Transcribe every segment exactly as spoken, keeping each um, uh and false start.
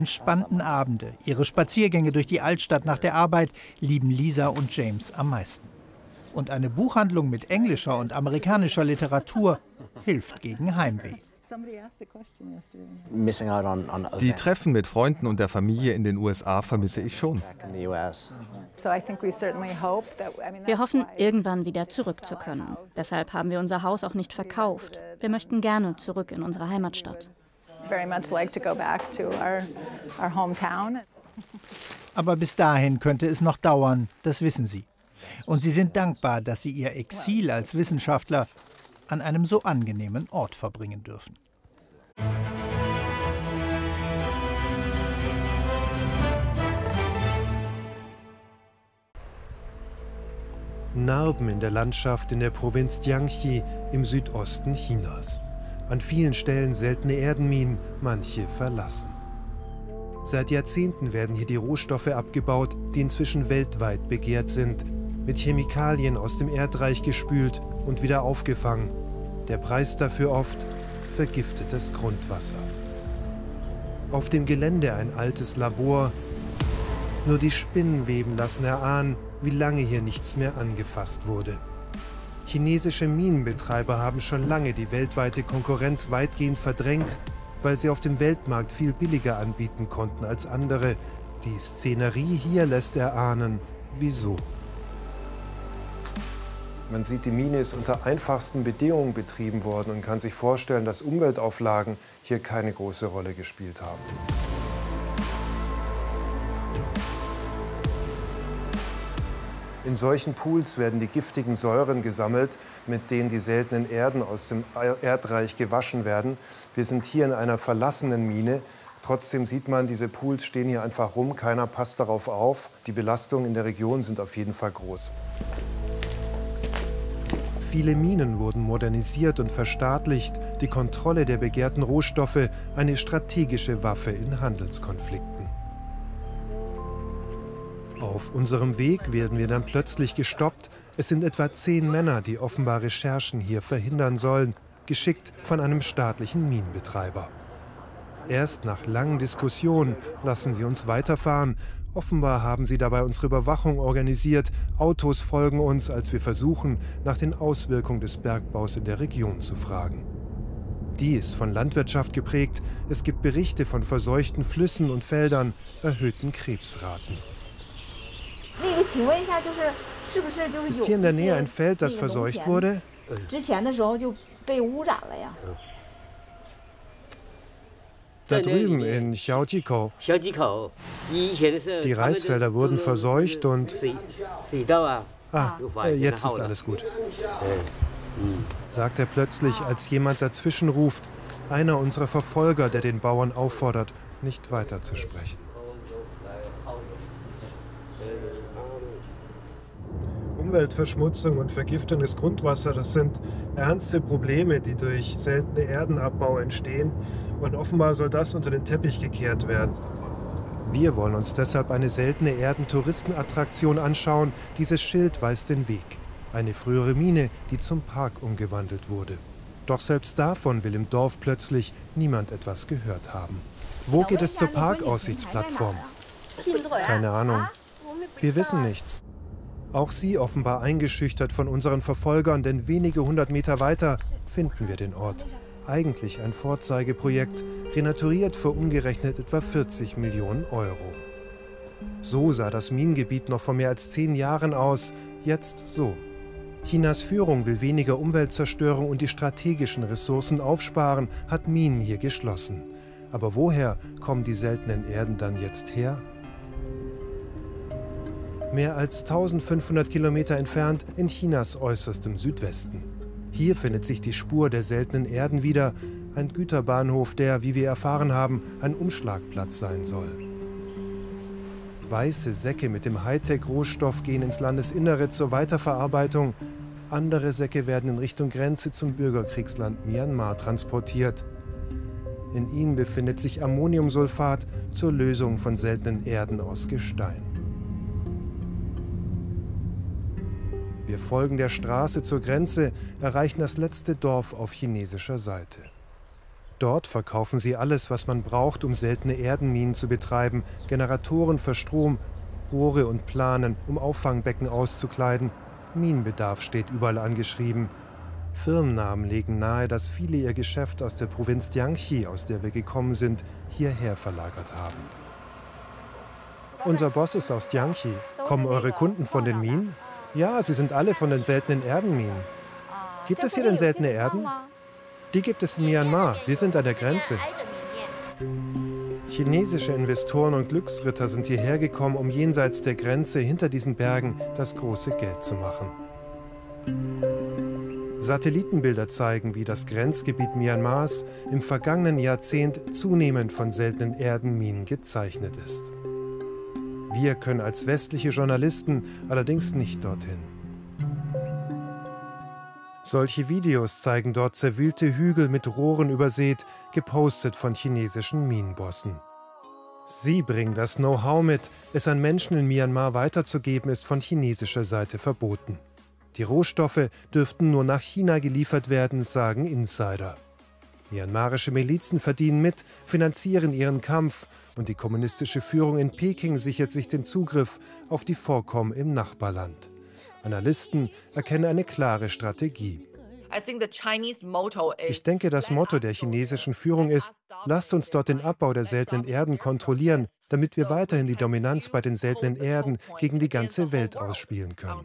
Entspannten Abende, ihre Spaziergänge durch die Altstadt nach der Arbeit lieben Lisa und James am meisten. Und eine Buchhandlung mit englischer und amerikanischer Literatur hilft gegen Heimweh. Die Treffen mit Freunden und der Familie in den U S A vermisse ich schon. Wir hoffen, irgendwann wieder zurück zu können. Deshalb haben wir unser Haus auch nicht verkauft. Wir möchten gerne zurück in unsere Heimatstadt. Aber bis dahin könnte es noch dauern, das wissen sie. Und sie sind dankbar, dass sie ihr Exil als Wissenschaftler an einem so angenehmen Ort verbringen dürfen. Narben in der Landschaft in der Provinz Jiangxi im Südosten Chinas. An vielen Stellen seltene Erdenminen, manche verlassen. Seit Jahrzehnten werden hier die Rohstoffe abgebaut, die inzwischen weltweit begehrt sind, mit Chemikalien aus dem Erdreich gespült und wieder aufgefangen. Der Preis dafür oft vergiftetes Grundwasser. Auf dem Gelände ein altes Labor. Nur die Spinnenweben lassen erahnen, wie lange hier nichts mehr angefasst wurde. Chinesische Minenbetreiber haben schon lange die weltweite Konkurrenz weitgehend verdrängt, weil sie auf dem Weltmarkt viel billiger anbieten konnten als andere. Die Szenerie hier lässt erahnen, wieso. Man sieht, die Mine ist unter einfachsten Bedingungen betrieben worden und kann sich vorstellen, dass Umweltauflagen hier keine große Rolle gespielt haben. In solchen Pools werden die giftigen Säuren gesammelt, mit denen die seltenen Erden aus dem Erdreich gewaschen werden. Wir sind hier in einer verlassenen Mine. Trotzdem sieht man, diese Pools stehen hier einfach rum, keiner passt darauf auf. Die Belastungen in der Region sind auf jeden Fall groß. Viele Minen wurden modernisiert und verstaatlicht. Die Kontrolle der begehrten Rohstoffe, eine strategische Waffe in Handelskonflikten. Auf unserem Weg werden wir dann plötzlich gestoppt. Es sind etwa zehn Männer, die offenbar Recherchen hier verhindern sollen, geschickt von einem staatlichen Minenbetreiber. Erst nach langen Diskussionen lassen sie uns weiterfahren. Offenbar haben sie dabei unsere Überwachung organisiert. Autos folgen uns, als wir versuchen, nach den Auswirkungen des Bergbaus in der Region zu fragen. Die ist von Landwirtschaft geprägt. Es gibt Berichte von verseuchten Flüssen und Feldern, erhöhten Krebsraten. Ist hier in der Nähe ein Feld, das verseucht wurde? Da drüben in Xiaojikou. Die Reisfelder wurden verseucht und... Ah, jetzt ist alles gut. Sagt er plötzlich, als jemand dazwischen ruft. Einer unserer Verfolger, der den Bauern auffordert, nicht weiterzusprechen. Umweltverschmutzung und Vergiftung des Grundwassers, das sind ernste Probleme, die durch seltene Erdenabbau entstehen. Und offenbar soll das unter den Teppich gekehrt werden. Wir wollen uns deshalb eine seltene Erden-Touristenattraktion anschauen. Dieses Schild weist den Weg. Eine frühere Mine, die zum Park umgewandelt wurde. Doch selbst davon will im Dorf plötzlich niemand etwas gehört haben. Wo geht es zur Parkaussichtsplattform? Keine Ahnung. Wir wissen nichts. Auch sie offenbar eingeschüchtert von unseren Verfolgern, denn wenige hundert Meter weiter finden wir den Ort. Eigentlich ein Vorzeigeprojekt, renaturiert für umgerechnet etwa vierzig Millionen Euro. So sah das Minengebiet noch vor mehr als zehn Jahren aus, jetzt so. Chinas Führung will weniger Umweltzerstörung und die strategischen Ressourcen aufsparen, hat Minen hier geschlossen. Aber woher kommen die seltenen Erden dann jetzt her? Mehr als eintausendfünfhundert Kilometer entfernt in Chinas äußerstem Südwesten. Hier findet sich die Spur der seltenen Erden wieder, ein Güterbahnhof, der, wie wir erfahren haben, ein Umschlagplatz sein soll. Weiße Säcke mit dem Hightech-Rohstoff gehen ins Landesinnere zur Weiterverarbeitung. Andere Säcke werden in Richtung Grenze zum Bürgerkriegsland Myanmar transportiert. In ihnen befindet sich Ammoniumsulfat zur Lösung von seltenen Erden aus Gestein. Wir folgen der Straße zur Grenze, erreichen das letzte Dorf auf chinesischer Seite. Dort verkaufen sie alles, was man braucht, um seltene Erdenminen zu betreiben. Generatoren für Strom, Rohre und Planen, um Auffangbecken auszukleiden. Minenbedarf steht überall angeschrieben. Firmennamen legen nahe, dass viele ihr Geschäft aus der Provinz Jiangxi, aus der wir gekommen sind, hierher verlagert haben. Unser Boss ist aus Jiangxi. Kommen eure Kunden von den Minen? Ja, sie sind alle von den seltenen Erdenminen. Gibt es hier denn seltene Erden? Die gibt es in Myanmar. Wir sind an der Grenze. Chinesische Investoren und Glücksritter sind hierher gekommen, um jenseits der Grenze hinter diesen Bergen das große Geld zu machen. Satellitenbilder zeigen, wie das Grenzgebiet Myanmars im vergangenen Jahrzehnt zunehmend von seltenen Erdenminen gezeichnet ist. Wir können als westliche Journalisten allerdings nicht dorthin. Solche Videos zeigen dort zerwühlte Hügel mit Rohren übersät, gepostet von chinesischen Minenbossen. Sie bringen das Know-how mit, es an Menschen in Myanmar weiterzugeben, ist von chinesischer Seite verboten. Die Rohstoffe dürften nur nach China geliefert werden, sagen Insider. Myanmarische Milizen verdienen mit, finanzieren ihren Kampf und die kommunistische Führung in Peking sichert sich den Zugriff auf die Vorkommen im Nachbarland. Analysten erkennen eine klare Strategie. Ich denke, das Motto der chinesischen Führung ist, lasst uns dort den Abbau der seltenen Erden kontrollieren, damit wir weiterhin die Dominanz bei den seltenen Erden gegen die ganze Welt ausspielen können.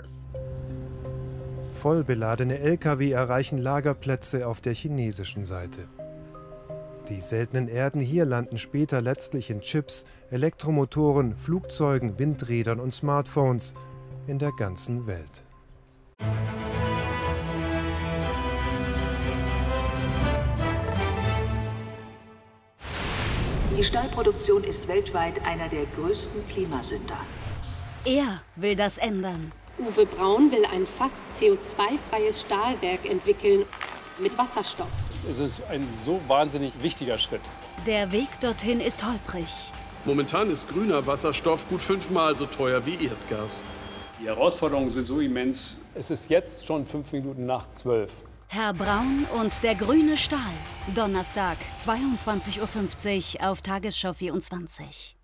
Vollbeladene L K W erreichen Lagerplätze auf der chinesischen Seite. Die seltenen Erden hier landen später letztlich in Chips, Elektromotoren, Flugzeugen, Windrädern und Smartphones in der ganzen Welt. Die Stahlproduktion ist weltweit einer der größten Klimasünder. Er will das ändern. Uwe Braun will ein fast C O zwei freies Stahlwerk entwickeln mit Wasserstoff. Es ist ein so wahnsinnig wichtiger Schritt. Der Weg dorthin ist holprig. Momentan ist grüner Wasserstoff gut fünfmal so teuer wie Erdgas. Die Herausforderungen sind so immens. Es ist jetzt schon fünf Minuten nach zwölf. Herr Braun und der grüne Stahl. Donnerstag, zweiundzwanzig Uhr fünfzig auf Tagesschau vierundzwanzig.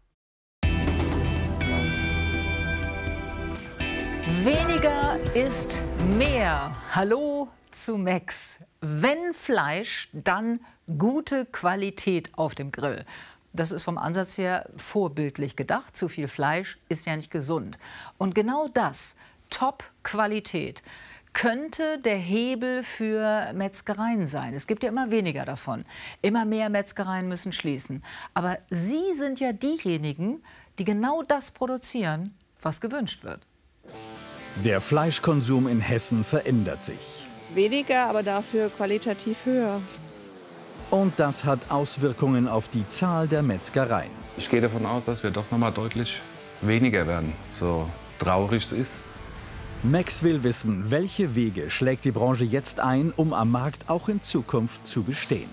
Weniger ist mehr. Hallo zu Max. Wenn Fleisch, dann gute Qualität auf dem Grill. Das ist vom Ansatz her vorbildlich gedacht. Zu viel Fleisch ist ja nicht gesund. Und genau das, Top-Qualität, könnte der Hebel für Metzgereien sein. Es gibt ja immer weniger davon. Immer mehr Metzgereien müssen schließen. Aber Sie sind ja diejenigen, die genau das produzieren, was gewünscht wird. Der Fleischkonsum in Hessen verändert sich. Weniger, aber dafür qualitativ höher. Und das hat Auswirkungen auf die Zahl der Metzgereien. Ich gehe davon aus, dass wir doch noch mal deutlich weniger werden, so traurig es ist. Max will wissen, welche Wege schlägt die Branche jetzt ein, um am Markt auch in Zukunft zu bestehen.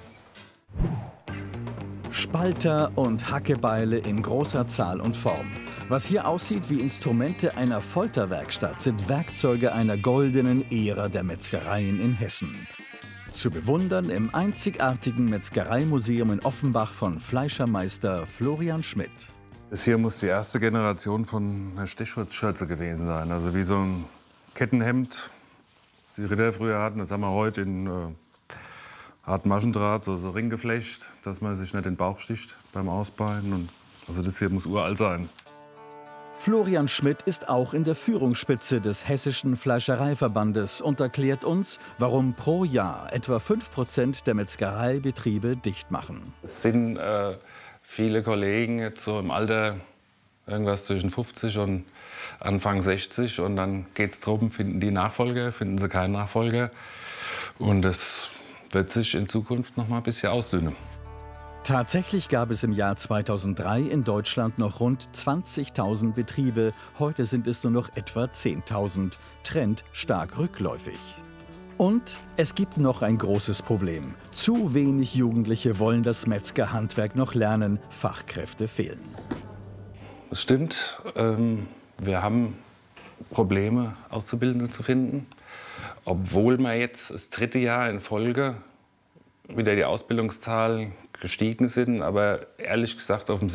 Spalter und Hackebeile in großer Zahl und Form. Was hier aussieht wie Instrumente einer Folterwerkstatt, sind Werkzeuge einer goldenen Ära der Metzgereien in Hessen. Zu bewundern im einzigartigen Metzgereimuseum in Offenbach von Fleischermeister Florian Schmidt. Das hier muss die erste Generation von einer Stechschutzschürze gewesen sein. Also wie so ein Kettenhemd, das die Ritter früher hatten. Das haben wir heute in äh, harten Maschendraht, so, so Ringgeflecht, dass man sich nicht den Bauch sticht beim Ausbeinen. Und also das hier muss uralt sein. Florian Schmidt ist auch in der Führungsspitze des Hessischen Fleischereiverbandes und erklärt uns, warum pro Jahr etwa fünf Prozent der Metzgereibetriebe dicht machen. Es sind äh, viele Kollegen jetzt so im Alter irgendwas zwischen fünfzig und Anfang sechzig. Und dann geht es darum, finden die Nachfolger, finden sie keinen Nachfolger. Und das wird sich in Zukunft noch mal ein bisschen ausdünnen. Tatsächlich gab es im Jahr zweitausenddrei in Deutschland noch rund zwanzigtausend Betriebe. Heute sind es nur noch etwa zehntausend. Trend stark rückläufig. Und es gibt noch ein großes Problem. Zu wenig Jugendliche wollen das Metzgerhandwerk noch lernen. Fachkräfte fehlen. Das stimmt. Ähm, wir haben Probleme, Auszubildende zu finden. Obwohl wir jetzt das dritte Jahr in Folge wieder die Ausbildungszahlen gestiegen sind. Aber ehrlich gesagt, auf dem